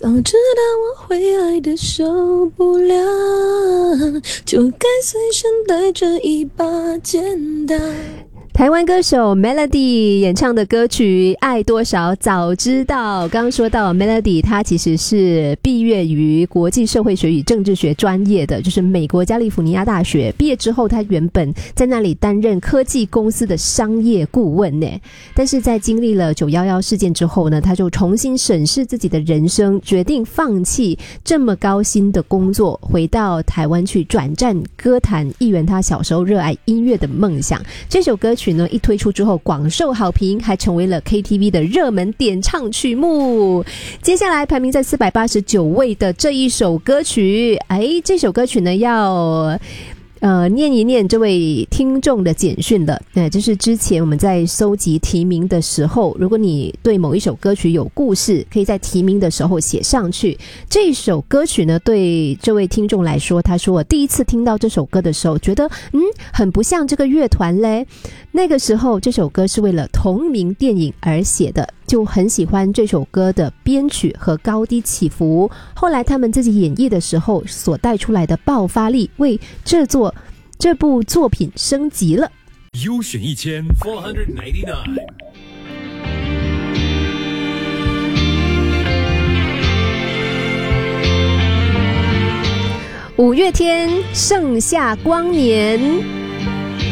早知道我会爱得受不了，就该随身带着一把剪刀。 台湾歌手 Melody 演唱的歌曲《爱多少早知道》。刚刚说到 Melody 她其实是毕业于国际社会学与政治学专业的，就是美国加利福尼亚大学。毕业之后她原本在那里担任科技公司的商业顾问呢，但是在经历了911事件之后呢，她就重新审视自己的人生，决定放弃这么高薪的工作，回到台湾去转战歌坛，一圆她小时候热爱音乐的梦想。这首歌曲呢一推出之后广受好评，还成为了 KTV 的热门点唱曲目。接下来排名在489位的这一首歌曲，这首歌曲呢要念一念这位听众的简讯了。就是之前我们在搜集提名的时候，如果你对某一首歌曲有故事，可以在提名的时候写上去。这首歌曲呢，对这位听众来说，他说我第一次听到这首歌的时候，觉得很不像这个乐团嘞。那个时候这首歌是为了同名电影而写的，就很喜欢这首歌的编曲和高低起伏，后来他们自己演绎的时候所带出来的爆发力，为这部作品升级了。 优选1499。 五月天盛夏光年。